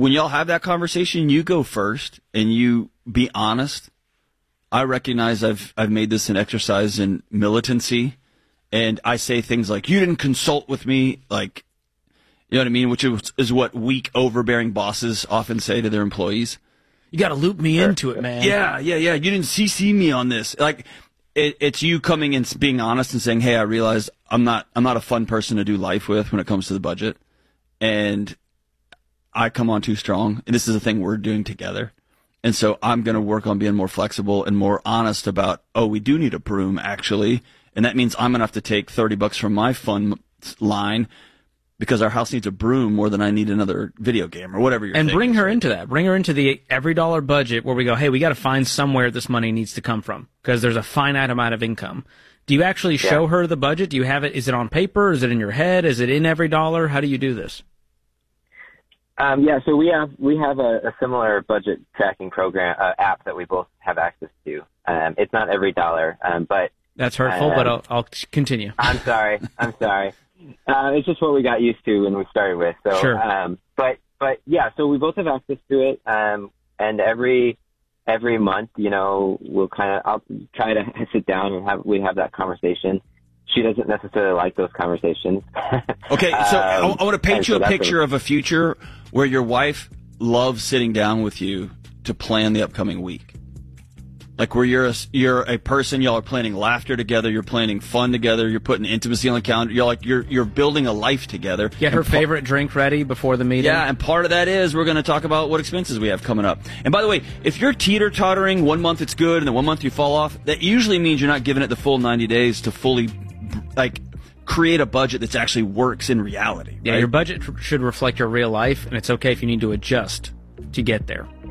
when y'all have that conversation, you go first and you be honest. I recognize I've made this an exercise in militancy, and I say things like, you didn't consult with me, like, you know what I mean? Which is what weak, overbearing bosses often say to their employees. You got to loop me into it, man. Yeah. You didn't CC me on this. Like, it's you coming and being honest and saying, hey, I realize I'm not a fun person to do life with when it comes to the budget, and I come on too strong, and this is a thing we're doing together. And so I'm going to work on being more flexible and more honest about, oh, we do need a broom, actually. And that means I'm going to have to take $30 from my fund line because our house needs a broom more than I need another video game or whatever you're And bring her into that. Bring her into the every dollar budget where we go, hey, we got to find somewhere this money needs to come from because there's a finite amount of income. Do you actually show her the budget? Do you have it? Is it on paper? Is it in your head? Is it in every dollar? How do you do this? So we have a similar budget tracking program app that we both have access to. It's not every dollar, but that's hurtful. But I'll continue. I'm sorry. It's just what we got used to when we started with. So, sure. So we both have access to it, and every month, I'll try to sit down and we have that conversation. She doesn't necessarily like those conversations. Okay, so I want to paint you a picture of a future where your wife loves sitting down with you to plan the upcoming week. Like where you're a person, y'all are planning laughter together, you're planning fun together, you're putting intimacy on the calendar, you're building a life together. Get her favorite drink ready before the meeting. Yeah, and part of that is we're going to talk about what expenses we have coming up. And by the way, if you're teeter-tottering, 1 month it's good, and then 1 month you fall off, that usually means you're not giving it the full 90 days to fully create a budget that actually works in reality. Yeah, right? your budget should reflect your real life, and it's okay if you need to adjust to get there.